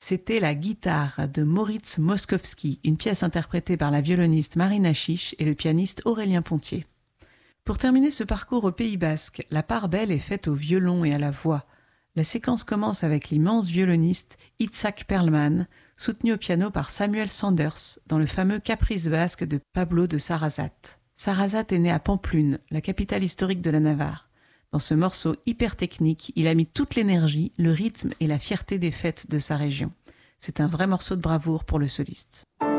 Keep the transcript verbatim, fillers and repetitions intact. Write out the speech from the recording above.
C'était la guitare de Moritz Moszkowski, une pièce interprétée par la violoniste Marina Chiche et le pianiste Aurélien Pontier. Pour terminer ce parcours au Pays Basque, la part belle est faite au violon et à la voix. La séquence commence avec l'immense violoniste Itzhak Perlman, soutenu au piano par Samuel Sanders dans le fameux Caprice basque de Pablo de Sarasate. Sarasate est né à Pampelune, la capitale historique de la Navarre. Dans ce morceau hyper technique, il a mis toute l'énergie, le rythme et la fierté des fêtes de sa région. C'est un vrai morceau de bravoure pour le soliste.